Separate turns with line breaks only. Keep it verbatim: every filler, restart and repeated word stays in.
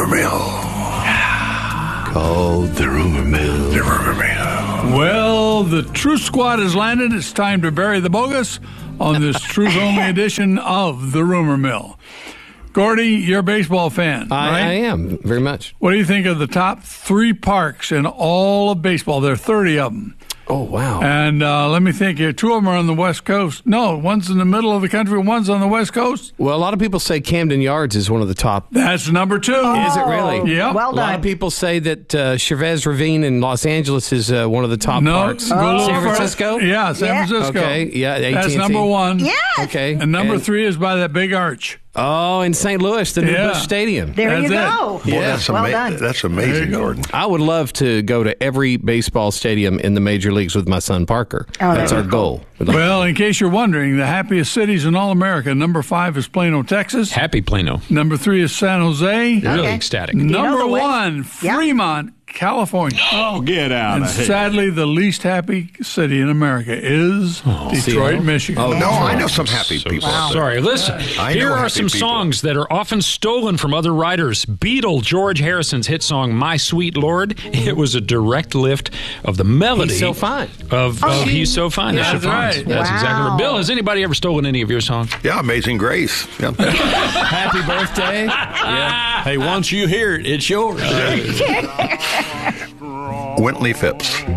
Mill.
Called the Rumor Mill.
The Rumor Mill.
Well, the Truth Squad has landed. It's time to bury the bogus on this truth-only edition of the Rumor Mill. Gordy, you're a baseball fan,
I,
right?
I am, very much.
What do you think of the top three parks in all of baseball? There are thirty of them.
Oh, wow.
And uh, let me think here. Two of them are on the West Coast. No, one's in the middle of the country, one's on the West Coast.
Well, a lot of people say Camden Yards is one of the top.
That's number two.
Oh,
Is it really?
Yep.
Well
A lot
done.
of people say that uh, Chavez Ravine in Los Angeles is uh, one of the top
No,
parks.
go a little
San
further.
Francisco?
Yeah, San
Yeah.
Francisco.
Okay, yeah, A T and T.
That's number one.
Yes.
Okay.
And number
And-
three is by that big arch.
Oh, in Saint Louis, the new
Yeah.
Busch Stadium.
There
That's
you
it.
go.
Boy,
Yeah.
that's,
Well
ama-
done.
that's
There
amazing,
you go.
Gordon.
I would love to go to every baseball stadium in the major leagues with my son Parker.
Oh,
That's
that'd
our
be
goal. We'd like-
Well, in case you're wondering, the happiest cities in all America, number five is Plano, Texas.
Happy Plano.
Number three is San Jose.
Really
Okay.
ecstatic.
you know
Number
the way?
one,
Yeah.
Fremont, California.
Oh, get out
And
of here.
sadly, the least happy city in America is Detroit,
Seattle?
Michigan.
Oh,
No, I know some happy people. out there.
Sorry, listen.
I
Here
know
are
happy
some
people.
songs that are often stolen from other writers. Beatle George Harrison's hit song "My Sweet Lord." It was a direct lift of the melody.
He's So Fine.
Of, of "He's So Fine."
Yeah,
That's
that's right.
That's
Wow.
exactly right. Bill, has anybody ever stolen any of your songs?
Yeah, Amazing Grace. Yeah.
Happy birthday.
Yeah. Hey, once you hear it, it's yours.
Wintley Phipps.